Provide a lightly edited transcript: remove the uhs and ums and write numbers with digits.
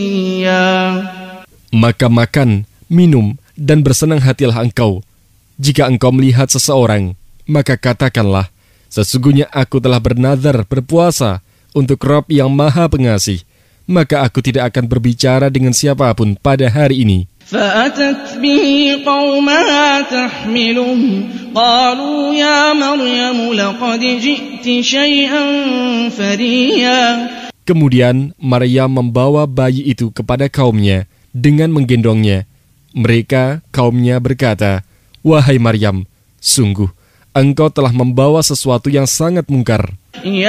Maka makan, minum, dan bersenang hatilah engkau. Jika engkau melihat seseorang, maka katakanlah, sesungguhnya aku telah bernazar berpuasa untuk Rabb yang Maha Pengasih, maka aku tidak akan berbicara dengan siapapun pada hari ini. فأتت به قومها تحمله قالوا يا مريم لقد جئت شيئا فريا. Kemudian Maryam membawa bayi itu kepada kaumnya dengan menggendongnya. Mereka, kaumnya berkata, "Wahai Maryam, sungguh engkau telah membawa sesuatu yang sangat mungkar."